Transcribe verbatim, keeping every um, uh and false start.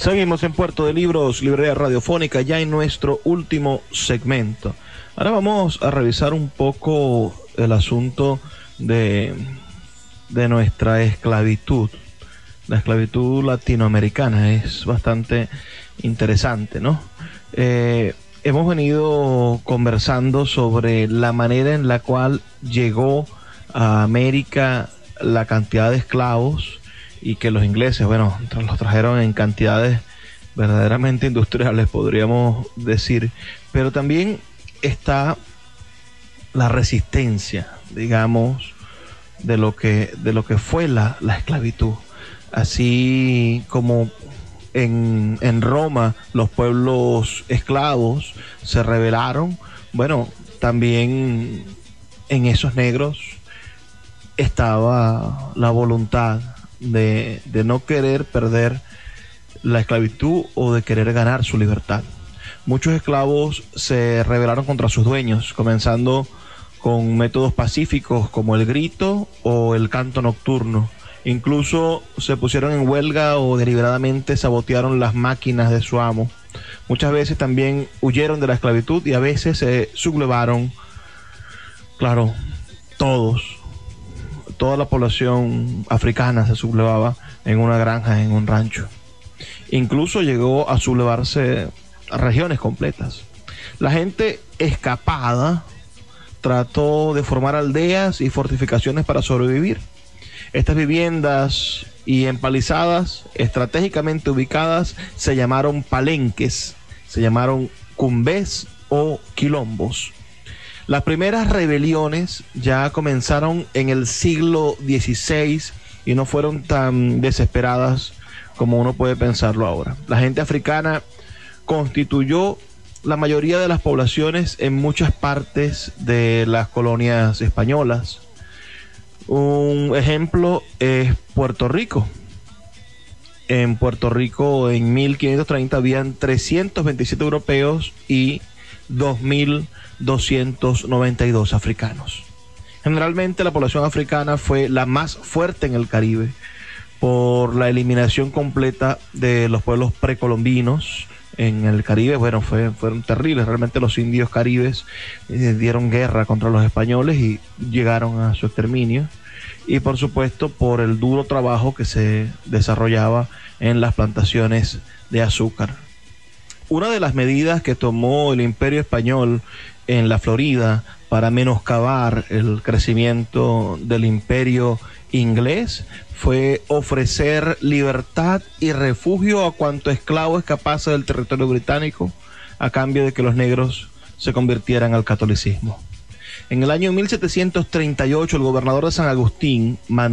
Seguimos en Puerto de Libros, librería radiofónica, ya en nuestro último segmento. Ahora vamos a revisar un poco el asunto de, de nuestra esclavitud. La esclavitud latinoamericana es bastante interesante, ¿no? Eh, hemos venido conversando sobre la manera en la cual llegó a América la cantidad de esclavos y que los ingleses, bueno, los trajeron en cantidades verdaderamente industriales, podríamos decir, pero también está la resistencia, digamos, de lo que, de lo que fue la, la esclavitud. Así como en, en Roma los pueblos esclavos se rebelaron, bueno, también en esos negros estaba la voluntad de, de no querer perder la esclavitud o de querer ganar su libertad. Muchos esclavos se rebelaron contra sus dueños, comenzando con métodos pacíficos como el grito o el canto nocturno. Incluso se pusieron en huelga o deliberadamente sabotearon las máquinas de su amo. Muchas veces también huyeron de la esclavitud y a veces se sublevaron. Claro, todos, toda la población africana se sublevaba en una granja, en un rancho. Incluso llegó a sublevarse a regiones completas. La gente escapada trató de formar aldeas y fortificaciones para sobrevivir. Estas viviendas y empalizadas, estratégicamente ubicadas, se llamaron palenques, se llamaron cumbés o quilombos. Las primeras rebeliones ya comenzaron en el siglo dieciséis y no fueron tan desesperadas como uno puede pensarlo ahora. La gente africana constituyó la mayoría de las poblaciones en muchas partes de las colonias españolas. Un ejemplo es Puerto Rico. En Puerto Rico en mil quinientos treinta habían trescientos veintisiete europeos y dos mil doscientos noventa y dos africanos. Generalmente la población africana fue la más fuerte en el Caribe por la eliminación completa de los pueblos precolombinos en el Caribe. Bueno, fue, fueron terribles. Realmente los indios caribes eh, dieron guerra contra los españoles y llegaron a su exterminio. Y por supuesto por el duro trabajo que se desarrollaba en las plantaciones de azúcar. Una de las medidas que tomó el Imperio Español en la Florida para menoscabar el crecimiento del Imperio inglés fue ofrecer libertad y refugio a cuanto esclavo escapase del territorio británico a cambio de que los negros se convirtieran al catolicismo. En el año mil setecientos treinta y ocho, el gobernador de San Agustín, Manuel